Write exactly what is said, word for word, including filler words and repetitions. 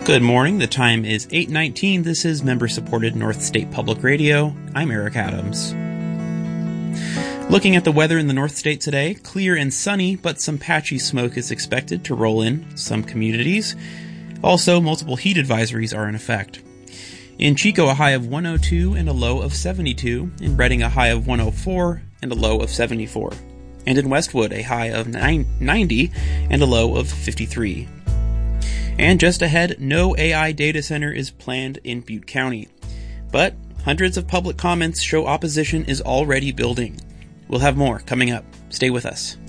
Good morning. The time is eight nineteen. This is member-supported North State Public Radio. I'm Eric Adams. Looking at the weather in the North State today, clear and sunny, but some patchy smoke is expected to roll in some communities. Also, multiple heat advisories are in effect. In Chico, a high of one oh two and a low of seventy-two. In Reading, a high of one oh four and a low of seventy-four. And in Westwood, a high of ninety and a low of fifty-three. And just ahead, no A I data center is planned in Butte County. But hundreds of public comments show opposition is already building. We'll have more coming up. Stay with us.